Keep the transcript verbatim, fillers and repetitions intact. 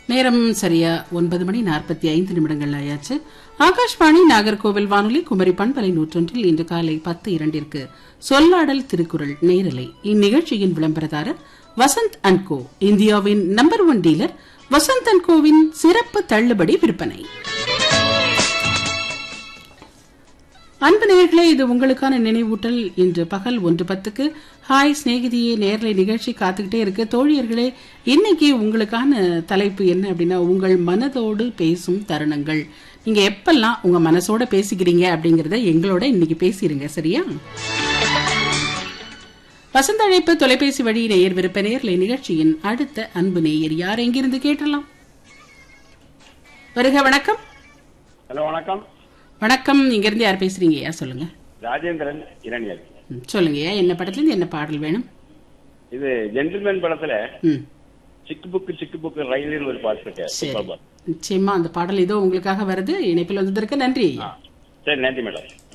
நேரம் சரியா ஒன்பது மணி நாற்பத்தி ஐந்து நிமிடங்கள் ஆயாச்சு. ஆகாஷ்வாணி நாகர்கோவில் வானொலி குமரி பண்பலை நூற்றொன்றில் இன்று காலை பத்து இரண்டிற்கு சொல்லாடல் திருக்குறள் நேரலை. இந்நிகழ்ச்சியின் விளம்பரதாரர் வசந்த் அண்ட் கோ, இந்தியாவின் number one dealer Vasanth and CoWIN சிறப்பு தள்ளுபடி விற்பனை. அன்பு நேயர்களே, இது உங்களுக்கான நினைவூட்டல். இன்று பகல் ஒன்று பத்துக்கு ஹாய் ஸ்நேகிதியே நேரலை நிகழ்ச்சி காத்துக்கிட்டே இருக்கு. தோழியர்களே, இன்னைக்கு உங்களுக்கான தலைப்பு என்ன அப்படின்னா, உங்கள் மனதோடு பேசும் தருணங்கள். நீங்க எப்பெல்லாம் உங்க மனசோட பேசிக்கிறீங்க அப்படிங்கறத எங்களோட இன்னைக்கு பேசிருங்க, சரியா? வசந்த அழைப்பு தொலைபேசி வழி நேயர் விருப்ப நேயர்லை நிகழ்ச்சியின் அடுத்த அன்பு நேயர் யார், எங்கிருந்து கேட்டலாம்? வருக. வணக்கம். ஹலோ, வணக்கம். வணக்கம். இங்க இருந்து யார் பேசுறீங்க? யார் சொல்லுங்க? ராஜேந்திரன் இரணியல். சொல்லுங்க, என்ன படத்துல இருந்து என்ன பாடல் வேணும்? இது ஜென்டில்மேன் படத்துல சிக்கு புக்கு சிக்கு புக்கு ரயிலில் ஒரு பாட்டு இருக்கு. நிச்சயமா அந்த பாடல் இதோ உங்களுக்காக வருது. இணைப்பில் வந்ததற்கு நன்றி. சரி, நன்றி மேடம்.